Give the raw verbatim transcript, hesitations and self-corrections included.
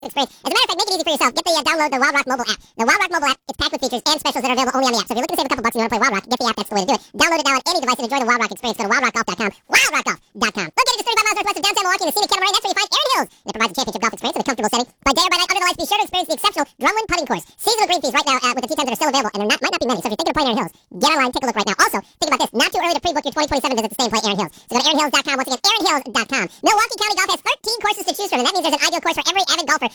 experience. As a matter of fact, make it easy for yourself. Get the uh, download the Wild Rock mobile app. The Wild Rock mobile app, it's packed with features and specials that are available only on the app. So if you're looking to save a couple bucks and you want to play Wild Rock, get the app. That's the way to do it. Download it now on any device and enjoy the Wild Rock experience. Go to wild rock golf dot com. wild rock golf dot com. Located just thirty-five miles northwest of downtown Milwaukee in the scenic Kennemer, that's where you find Erin Hills. It provides a championship golf experience in a comfortable setting. By day or by night under the lights, be sure to experience the exceptional Drumlin putting course. Seasonal green fees right now uh, with the tee times that are still available, and there not, might not be many. So if you're thinking of playing Erin Hills, get online, take a look right now. Also, think about this. Not too early to pre-book your twenty twenty-seven visit to stay and play Erin Hills. So go to erin hills dot com. Once again, erin hills dot com. Milwaukee County Golf has thirteen courses to choose from, and that means there's an ideal course for every avid golfer